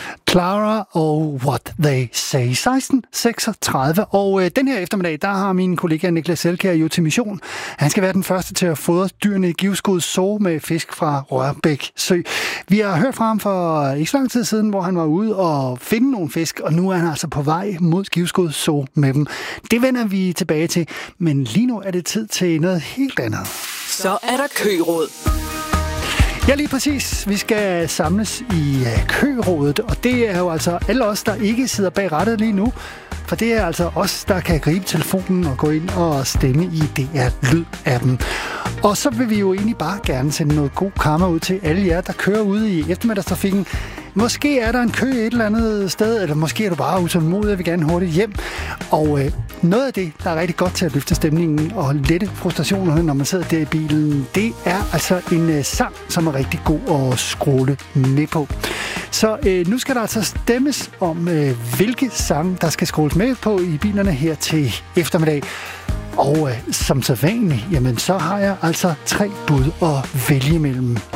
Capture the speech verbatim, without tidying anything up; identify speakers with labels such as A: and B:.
A: Clara og What They Say. seksten seksogtredive. Og øh, den her eftermiddag, der har min kollega Niklas Elkjær jo til mission. Han skal være den første til at fodre dyrene i Givskud Zoo med fisk fra Rørbæk Sø. Vi har hørt fra ham for ikke så lang tid siden, hvor han var ude og finde nogle fisk, og nu er han altså på vej mod Givskud Zoo med dem. Det vender vi tilbage til, men lige nu er det tid til noget helt andet.
B: Så er der køråd.
A: Ja, lige præcis. Vi skal samles i kørådet, og det er jo altså alle os, der ikke sidder bag rattet lige nu. For det er altså os, der kan gribe telefonen og gå ind og stemme i D R Lyd-appen. Og så vil vi jo egentlig bare gerne sende noget god karma ud til alle jer, der kører ude i eftermiddagstrafikken. Måske er der en kø et eller andet sted, eller måske er du bare utålmodig og vil gerne hurtigt hjem. Og øh, noget af det, der er rigtig godt til at løfte stemningen og lette frustrationerne, når man sidder der i bilen, det er altså en øh, sang, som er rigtig god at scrolle med på. Så øh, nu skal der altså stemmes om, øh, hvilke sange, der skal scrolles med på i bilerne her til eftermiddag. Og øh, som så vanligt, jamen så har jeg altså tre bud at vælge mellem.